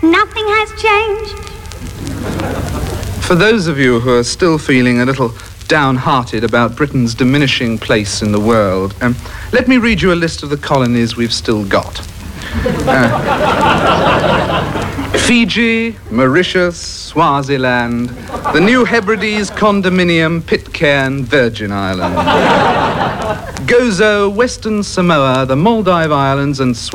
Nothing has changed. For those of you who are still feeling a little downhearted about Britain's diminishing place in the world, let me read you a list of the colonies we've still got. Fiji, Mauritius, Swaziland, the New Hebrides, Condominium, Pitcairn, Virgin Islands, Gozo, Western Samoa, the Maldive Islands, and